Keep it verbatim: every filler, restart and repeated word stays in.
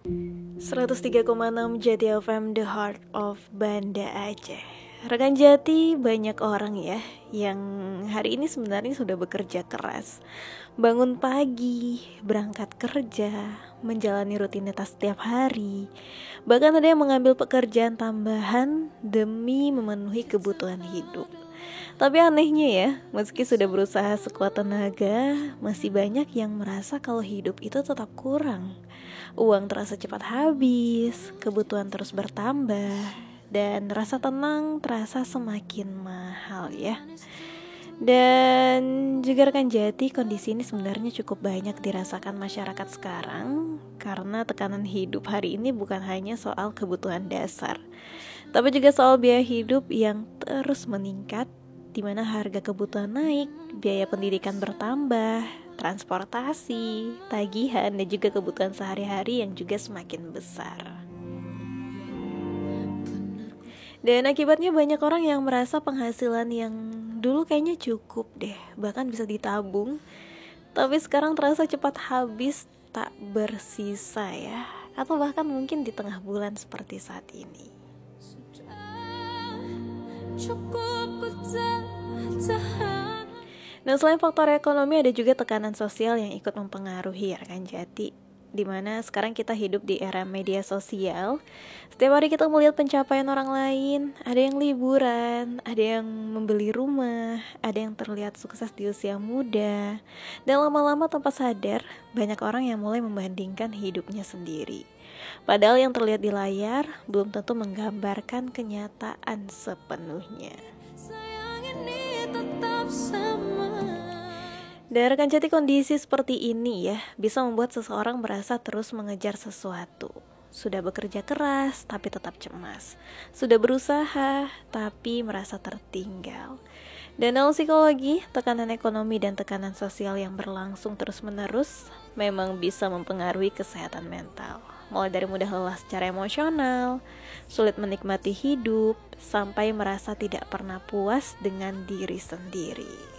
seratus tiga koma enam Jati F M, The Heart of Banda Aceh. Rekan Jati, banyak orang ya yang hari ini sebenarnya sudah bekerja keras. Bangun pagi, berangkat kerja, menjalani rutinitas setiap hari. Bahkan ada yang mengambil pekerjaan tambahan demi memenuhi kebutuhan hidup. Tapi anehnya ya, meski sudah berusaha sekuat tenaga, masih banyak yang merasa kalau hidup itu tetap kurang. Uang terasa cepat habis, kebutuhan terus bertambah, dan rasa tenang terasa semakin mahal ya. Dan juga rekan Jati, kondisi ini sebenarnya cukup banyak dirasakan masyarakat sekarang, karena tekanan hidup hari ini bukan hanya soal kebutuhan dasar, tapi juga soal biaya hidup yang terus meningkat, di mana harga kebutuhan naik, biaya pendidikan bertambah, transportasi, tagihan, dan juga kebutuhan sehari-hari yang juga semakin besar. Dan akibatnya banyak orang yang merasa penghasilan yang dulu kayaknya cukup deh, bahkan bisa ditabung, tapi sekarang terasa cepat habis, tak bersisa ya, atau bahkan mungkin di tengah bulan seperti saat ini. Dan selain faktor ekonomi, ada juga tekanan sosial yang ikut mempengaruhi ya rekan Jati, dimana sekarang kita hidup di era media sosial. Setiap hari kita melihat pencapaian orang lain, ada yang liburan, ada yang membeli rumah, ada yang terlihat sukses di usia muda. Dan lama-lama tanpa sadar, banyak orang yang mulai membandingkan hidupnya sendiri. Padahal yang terlihat di layar belum tentu menggambarkan kenyataan sepenuhnya. Dan rekan Jati, kondisi seperti ini ya bisa membuat seseorang merasa terus mengejar sesuatu. Sudah bekerja keras tapi tetap cemas, sudah berusaha tapi merasa tertinggal. Dan dalam psikologi, tekanan ekonomi dan tekanan sosial yang berlangsung terus-menerus memang bisa mempengaruhi kesehatan mental. Mulai dari mudah lelah secara emosional, sulit menikmati hidup, sampai merasa tidak pernah puas dengan diri sendiri.